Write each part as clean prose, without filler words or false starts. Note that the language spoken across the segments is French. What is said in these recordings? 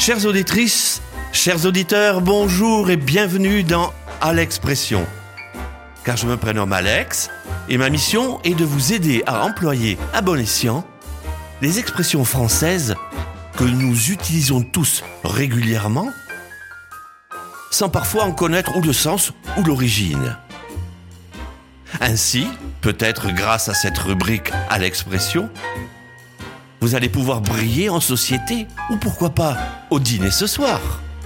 Chères auditrices, chers auditeurs, bonjour et bienvenue dans À l'Expression. Car je me prénomme Alex et ma mission est de vous aider à employer à bon escient les expressions françaises que nous utilisons tous régulièrement sans parfois en connaître ou le sens ou l'origine. Ainsi, peut-être grâce à cette rubrique à l'expression, vous allez pouvoir briller en société ou pourquoi pas au dîner ce soir.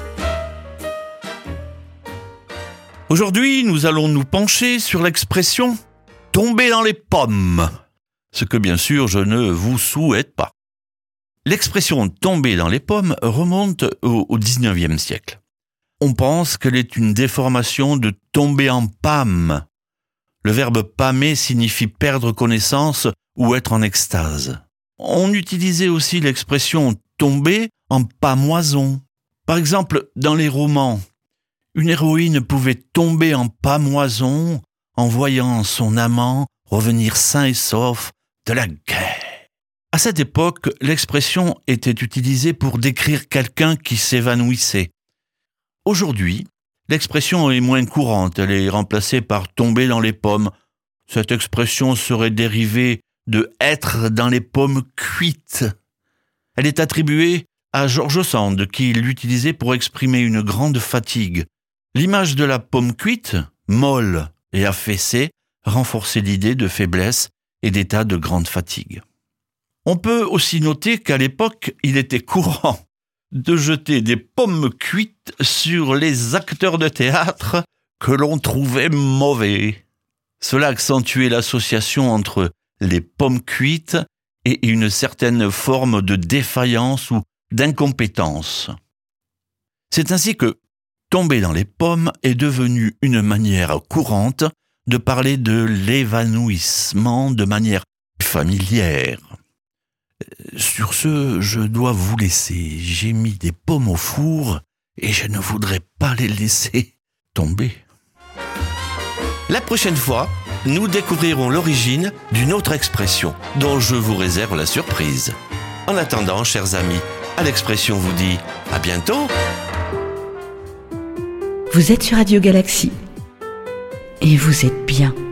Aujourd'hui, nous allons nous pencher sur l'expression « tomber dans les pommes », ce que bien sûr je ne vous souhaite pas. L'expression « tomber dans les pommes » remonte au 19e siècle. On pense qu'elle est une déformation de « tomber en panne ». Le verbe « pâmer » signifie perdre connaissance ou être en extase. On utilisait aussi l'expression « tomber en pâmoison ». Par exemple, dans les romans, une héroïne pouvait tomber en pâmoison en voyant son amant revenir sain et sauf de la guerre. À cette époque, l'expression était utilisée pour décrire quelqu'un qui s'évanouissait. Aujourd'hui, l'expression est moins courante, elle est remplacée par « tomber dans les pommes ». Cette expression serait dérivée de « être dans les pommes cuites ». Elle est attribuée à George Sand, qui l'utilisait pour exprimer une grande fatigue. L'image de la pomme cuite, molle et affaissée, renforçait l'idée de faiblesse et d'état de grande fatigue. On peut aussi noter qu'à l'époque, il était courant de jeter des pommes cuites sur les acteurs de théâtre que l'on trouvait mauvais. Cela accentuait l'association entre les pommes cuites et une certaine forme de défaillance ou d'incompétence. C'est ainsi que tomber dans les pommes est devenu une manière courante de parler de l'évanouissement de manière familière. Sur ce, je dois vous laisser. J'ai mis des pommes au four et je ne voudrais pas les laisser tomber. La prochaine fois, nous découvrirons l'origine d'une autre expression dont je vous réserve la surprise. En attendant, chers amis, à l'expression vous dit à bientôt. Vous êtes sur Radio Galaxy et vous êtes bien.